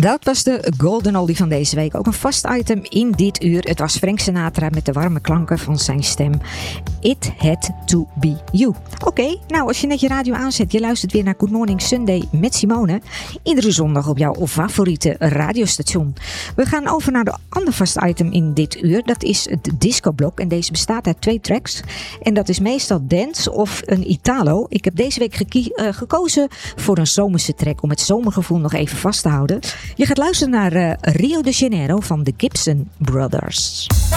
Dat was de Golden Oldie van deze week. Ook een vast item in dit uur. Het was Frank Sinatra met de warme klanken van zijn stem. It Had To Be You. Oké, nou als je net je radio aanzet, je luistert weer naar Good Morning Sunday met Simone. Iedere zondag op jouw favoriete radiostation. We gaan over naar de andere vast item in dit uur. Dat is het discoblok en deze bestaat uit 2 tracks. En dat is meestal dance of een Italo. Ik heb deze week gekozen voor een zomerse track om het zomergevoel nog even vast te houden. Je gaat luisteren naar Rio de Janeiro van de Gibson Brothers.